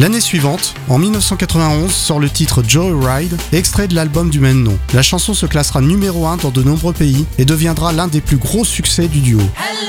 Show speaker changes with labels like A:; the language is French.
A: L'année suivante, en 1991, sort le titre Joyride, extrait de l'album du même nom. La chanson se classera numéro 1 dans de nombreux pays et deviendra l'un des plus gros succès du duo.